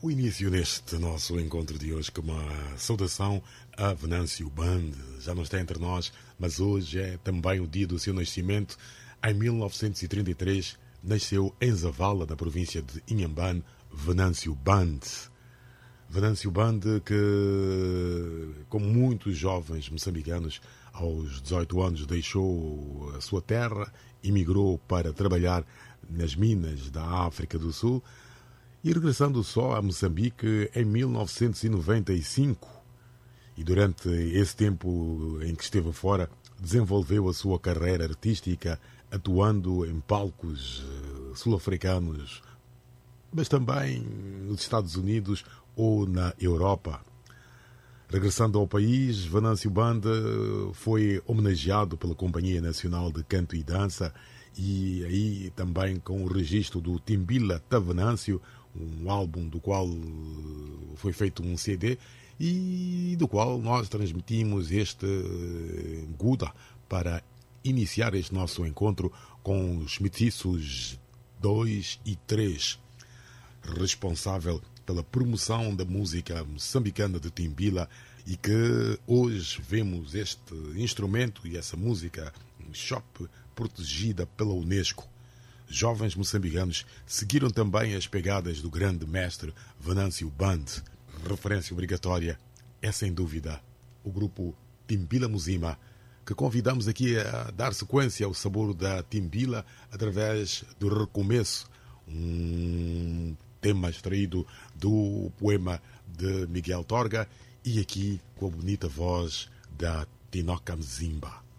O início deste nosso encontro de hoje com uma saudação a Venâncio Band. Já não está entre nós, mas hoje é também o dia do seu nascimento. Em 1933, nasceu em Zavala, na província de Inhambane, Venâncio Band. Venâncio Band que, como muitos jovens moçambicanos, aos 18 anos deixou a sua terra, emigrou para trabalhar nas minas da África do Sul e regressando só a Moçambique em 1995. E durante esse tempo em que esteve fora, desenvolveu a sua carreira artística atuando em palcos sul-africanos, mas também nos Estados Unidos ou na Europa. Regressando ao país, Venâncio Band foi homenageado pela Companhia Nacional de Canto e Dança e aí também com o registro do Timbila Tavenâncio, um álbum do qual foi feito um CD e do qual nós transmitimos este Guda para iniciar este nosso encontro com os mestiços 2 e 3, responsável pela promoção da música moçambicana de Timbila, e que hoje vemos este instrumento e essa música em shop protegida pela Unesco. Jovens moçambicanos seguiram também as pegadas do grande mestre Venâncio Band. Referência obrigatória é, sem dúvida, o grupo Timbila Muzima, que convidamos aqui a dar sequência ao sabor da Timbila através do Recomeço, um tema extraído do poema de Miguel Torga e aqui com a bonita voz da Tinoca Mzimba.